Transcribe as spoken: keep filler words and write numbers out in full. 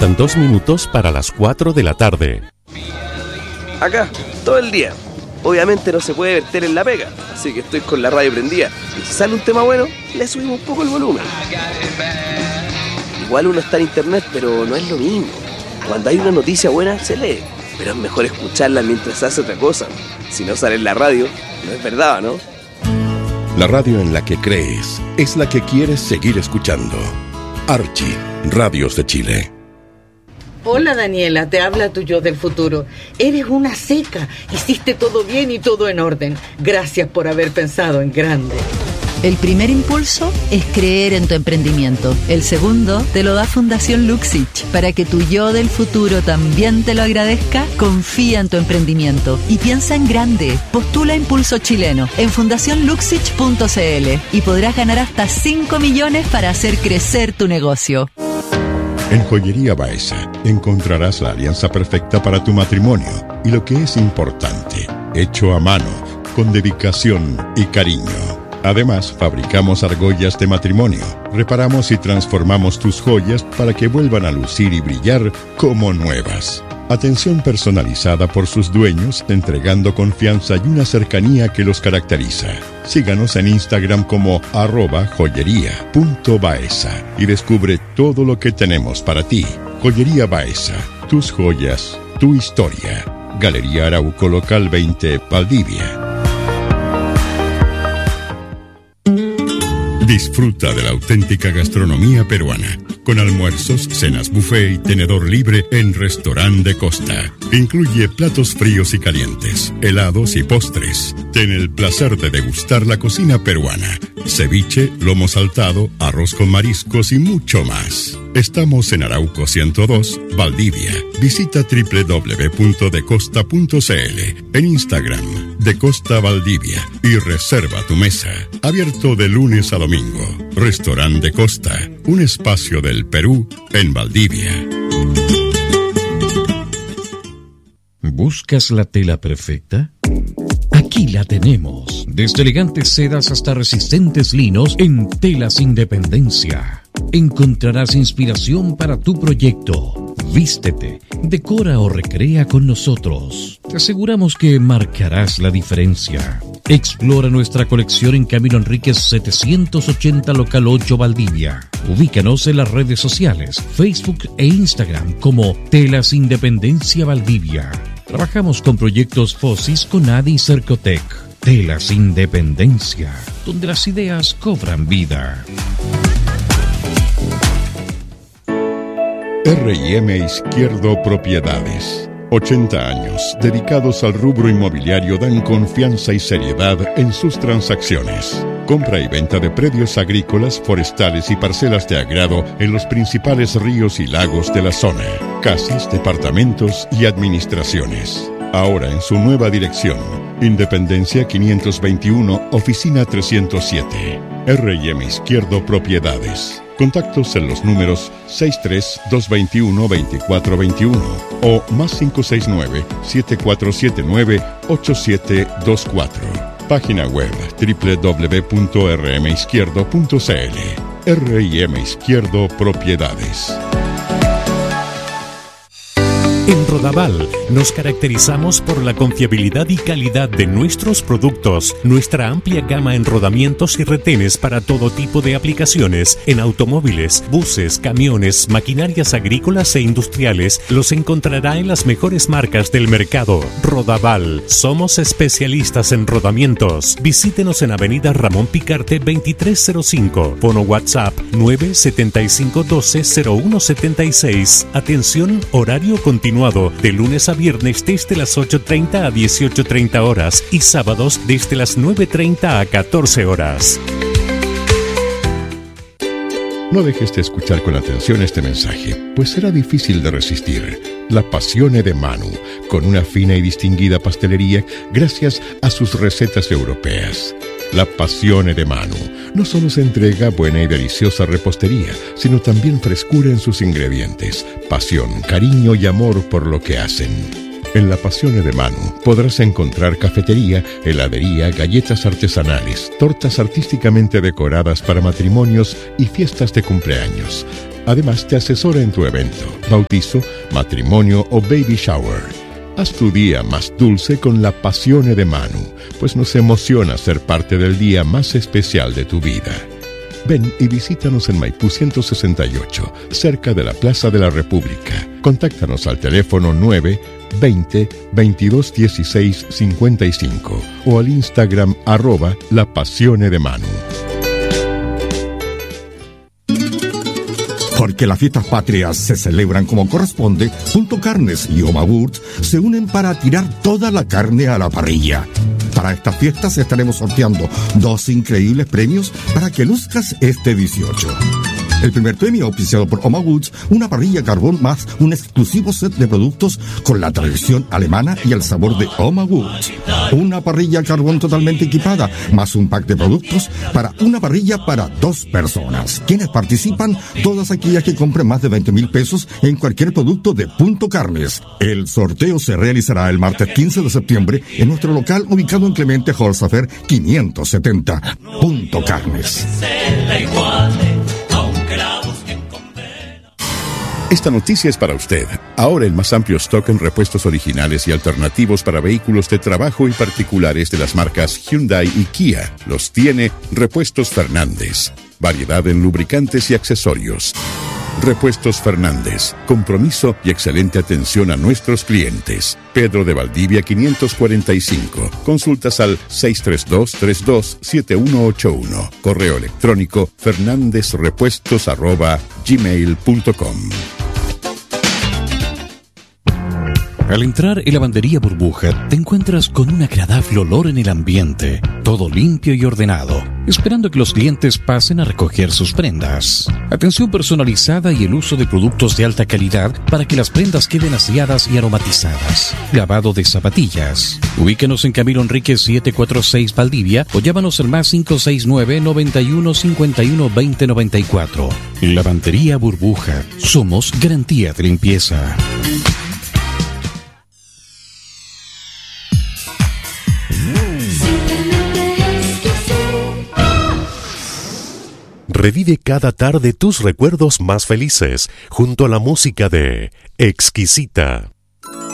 Faltan dos minutos para las cuatro de la tarde. Acá, todo el día. Obviamente no se puede verter en la pega, así que estoy con la radio prendida. Y si sale un tema bueno, le subimos un poco el volumen. Igual uno está en internet, pero no es lo mismo. Cuando hay una noticia buena, se lee, pero es mejor escucharla mientras hace otra cosa. Si no sale en la radio, no es verdad, ¿no? La radio en la que crees es la que quieres seguir escuchando. Archie, Radios de Chile. Hola Daniela, te habla tu yo del futuro. Eres una seca, hiciste todo bien y todo en orden. Gracias por haber pensado en grande. El primer impulso es creer en tu emprendimiento. El segundo te lo da Fundación Luxich. Para que tu yo del futuro también te lo agradezca, confía en tu emprendimiento y piensa en grande. Postula Impulso Chileno en fundación luxich punto c l y podrás ganar hasta cinco millones para hacer crecer tu negocio. En Joyería Baeza encontrarás la alianza perfecta para tu matrimonio y lo que es importante, hecho a mano, con dedicación y cariño. Además, fabricamos argollas de matrimonio, reparamos y transformamos tus joyas para que vuelvan a lucir y brillar como nuevas. Atención personalizada por sus dueños, entregando confianza y una cercanía que los caracteriza. Síganos en Instagram como arroba joyería punto baeza y descubre todo lo que tenemos para ti. Joyería Baeza, tus joyas, tu historia. Galería Arauco Local veinte, Valdivia. Disfruta de la auténtica gastronomía peruana, con almuerzos, cenas buffet y tenedor libre en Restaurant de Costa. Incluye platos fríos y calientes, helados y postres. Ten el placer de degustar la cocina peruana, ceviche, lomo saltado, arroz con mariscos y mucho más. Estamos en Arauco ciento dos, Valdivia. Visita doble u doble u doble u punto de costa punto c l, en Instagram, De Costa Valdivia, y reserva tu mesa. Abierto de lunes a domingo. Restaurant de Costa, un espacio del Perú en Valdivia. ¿Buscas la tela perfecta? Aquí la tenemos. Desde elegantes sedas hasta resistentes linos, en Telas Independencia encontrarás inspiración para tu proyecto. Vístete, decora o recrea con nosotros. Te aseguramos que marcarás la diferencia. Explora nuestra colección en Camilo Enríquez setecientos ochenta, local ocho, Valdivia. Ubícanos en las redes sociales, Facebook e Instagram como Telas Independencia Valdivia. Trabajamos con proyectos FOSIS con A D I y Cercotec. Telas Independencia, donde las ideas cobran vida. R y M Izquierdo Propiedades. ochenta años dedicados al rubro inmobiliario dan confianza y seriedad en sus transacciones. Compra y venta de predios agrícolas, forestales y parcelas de agrado en los principales ríos y lagos de la zona. Casas, departamentos y administraciones. Ahora en su nueva dirección. Independencia quinientos veintiuno, oficina trescientos siete. R y M Izquierdo Propiedades. Contactos en los números seis tres, dos dos uno, dos cuatro dos uno o más cinco seis nueve, siete cuatro siete nueve, ocho siete dos cuatro. Página web doble u doble u doble u punto r m izquierdo punto c l. R y M Izquierdo Propiedades. En Rodaval nos caracterizamos por la confiabilidad y calidad de nuestros productos, nuestra amplia gama en rodamientos y retenes para todo tipo de aplicaciones, en automóviles, buses, camiones, maquinarias agrícolas e industriales, los encontrará en las mejores marcas del mercado. Rodaval, somos especialistas en rodamientos. Visítenos en Avenida Ramón Picarte veintitrés cero cinco, fono WhatsApp nueve siete cinco uno dos cero uno siete seis. Atención, horario continuado de lunes a viernes desde las ocho treinta a dieciocho treinta horas y sábados desde las nueve treinta a catorce horas. No dejes de escuchar con atención este mensaje, pues será difícil de resistir. La Passione de Manu, con una fina y distinguida pastelería gracias a sus recetas europeas. La Passione de Manu no solo se entrega buena y deliciosa repostería, sino también frescura en sus ingredientes, pasión, cariño y amor por lo que hacen. En La Passione de Manu podrás encontrar cafetería, heladería, galletas artesanales, tortas artísticamente decoradas para matrimonios y fiestas de cumpleaños, Además, te asesora en tu evento, bautizo, matrimonio o baby shower. Haz tu día más dulce con la Passione de Manu, pues nos emociona ser parte del día más especial de tu vida. Ven y visítanos en Maipú ciento sesenta y ocho, cerca de la Plaza de la República. Contáctanos al teléfono nueve veinte veintidós dieciséis cincuenta y cinco o al Instagram arroba la Passione de Manu. Porque las fiestas patrias se celebran como corresponde, Punto Carnes y Oma Woods se unen para tirar toda la carne a la parrilla. Para estas fiestas estaremos sorteando dos increíbles premios para que luzcas este dieciocho. El primer premio, auspiciado por Oma Woods, una parrilla carbón más un exclusivo set de productos con la tradición alemana y el sabor de Oma Woods. Una parrilla carbón totalmente equipada, más un pack de productos para una parrilla para dos personas. Quienes participan, todas aquellas que compren más de veinte mil pesos en cualquier producto de Punto Carnes. El sorteo se realizará el martes quince de septiembre en nuestro local ubicado en Clemente Holzafer quinientos setenta. Punto Carnes. Esta noticia es para usted. Ahora el más amplio stock en repuestos originales y alternativos para vehículos de trabajo y particulares de las marcas Hyundai y Kia los tiene Repuestos Fernández. Variedad en lubricantes y accesorios. Repuestos Fernández. Compromiso y excelente atención a nuestros clientes. Pedro de Valdivia quinientos cuarenta y cinco. Consultas al seis tres dos, tres dos siete uno ocho uno. Correo electrónico fernandezrepuestos arroba gmail punto com. Al entrar en Lavandería Burbuja, te encuentras con un agradable olor en el ambiente, todo limpio y ordenado, esperando que los clientes pasen a recoger sus prendas. Atención personalizada y el uso de productos de alta calidad para que las prendas queden aseadas y aromatizadas. Lavado de zapatillas. Ubíquenos en Camilo Enríquez setecientos cuarenta y seis Valdivia o llámanos al más cinco seis nueve, noventa y uno, cincuenta y uno, veinte noventa y cuatro. Lavandería Burbuja. Somos garantía de limpieza. Revive cada tarde tus recuerdos más felices junto a la música de Exquisita.